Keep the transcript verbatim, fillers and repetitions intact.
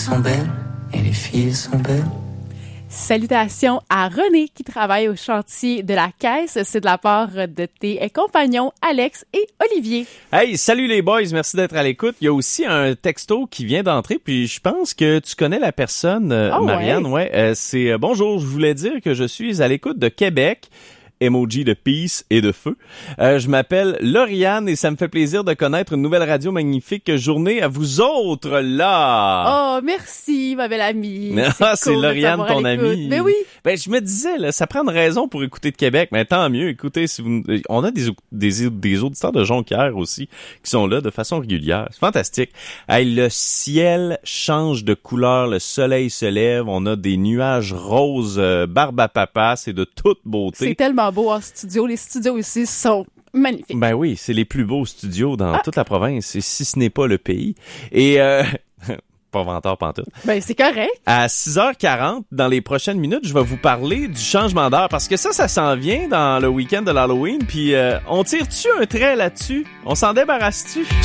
sont belles et les filles sont belles. Salutations à René qui travaille au chantier de la caisse. C'est de la part de tes compagnons Alex et Olivier. Hey, salut les boys, merci d'être à l'écoute. Il y a aussi un texto qui vient d'entrer, puis je pense que tu connais la personne, euh, oh, Marianne. Ouais, ouais euh, c'est euh, bonjour, je voulais dire que je suis à l'écoute de Québec. Emoji de peace et de feu. Euh, je m'appelle Lauriane et ça me fait plaisir de connaître une nouvelle radio magnifique. Journée à vous autres, là! Oh, merci, ma belle amie. Ah, c'est c'est cool Lauriane, ton amie. Mais oui. Ben, je me disais, là, ça prend une raison pour écouter de Québec, mais tant mieux. Écoutez, si vous, on a des, des, des auditeurs de Jonquière aussi qui sont là de façon régulière. C'est fantastique. Hey, le ciel change de couleur, le soleil se lève, on a des nuages roses, euh, barbe à papa, c'est de toute beauté. C'est tellement beau en studio. Les studios ici sont magnifiques. Ben oui, c'est les plus beaux studios dans ah. toute la province, et si ce n'est pas le pays. Et euh, pas vantard pantoute. Ben c'est correct. À six heures quarante, dans les prochaines minutes, je vais vous parler du changement d'heure, parce que ça, ça s'en vient dans le week-end de l'Halloween, puis euh, on tire-tu un trait là-dessus? On s'en débarrasse-tu?